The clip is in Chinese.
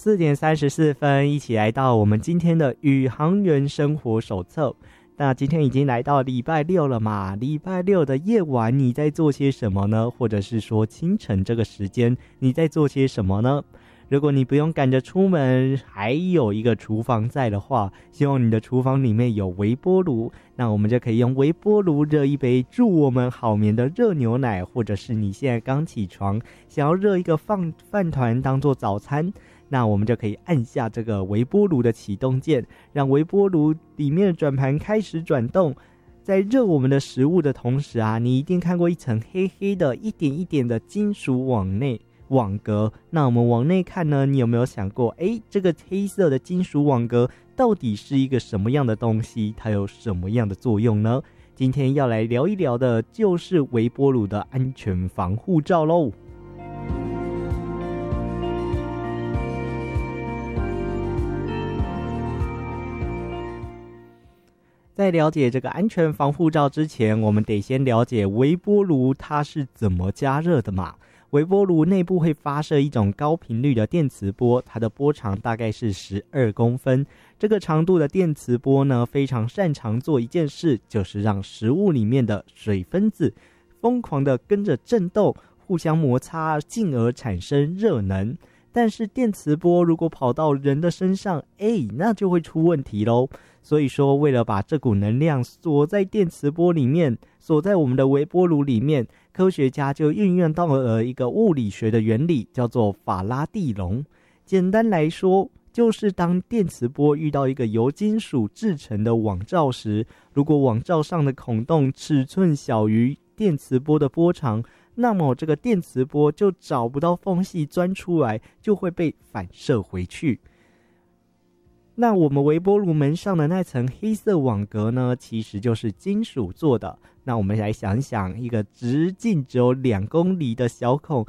4:34，一起来到我们今天的宇航员生活手册。那今天已经来到礼拜六了嘛，礼拜六的夜晚你在做些什么呢？或者是说清晨这个时间你在做些什么呢？如果你不用赶着出门，还有一个厨房在的话，希望你的厨房里面有微波炉，那我们就可以用微波炉热一杯助我们好眠的热牛奶，或者是你现在刚起床想要热一个饭团当做早餐，那我们就可以按下这个微波炉的启动键，让微波炉里面的转盘开始转动。在热我们的食物的同时啊，你一定看过一层黑黑的一点一点的金属网格，那我们往内看呢，你有没有想过这个黑色的金属网格到底是一个什么样的东西，它有什么样的作用呢？今天要来聊一聊的就是微波炉的安全防护罩咯。在了解这个安全防护罩之前，我们得先了解微波炉它是怎么加热的嘛。微波炉内部会发射一种高频率的电磁波，它的波长大概是12公分。这个长度的电磁波呢，非常擅长做一件事，就是让食物里面的水分子疯狂的跟着震动，互相摩擦，进而产生热能。但是电磁波如果跑到人的身上，那就会出问题咯。所以说，为了把这股能量锁在电磁波里面，锁在我们的微波炉里面，科学家就运用到了一个物理学的原理，叫做法拉第笼。简单来说，就是当电磁波遇到一个由金属制成的网罩时，如果网罩上的孔洞尺寸小于电磁波的波长，那么这个电磁波就找不到缝隙钻出来，就会被反射回去。那我们微波炉门上的那层黑色网格呢，其实就是金属做的。那我们来想想，一个直径只有2公里的小孔，